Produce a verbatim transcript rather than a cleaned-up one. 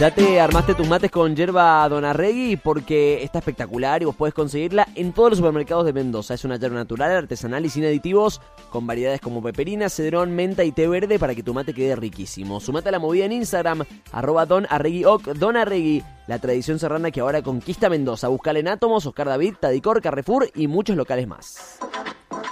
¿Ya te armaste tus mates con yerba Donarregui? Porque está espectacular y vos podés conseguirla en todos los supermercados de Mendoza. Es una yerba natural, artesanal y sin aditivos, con variedades como peperina, cedrón, menta y té verde para que tu mate quede riquísimo. Sumate a la movida en Instagram, arroba donarreguioc, Donarregui, la tradición serrana que ahora conquista Mendoza. Buscala en Átomos, Oscar David, Tadicor, Carrefour y muchos locales más.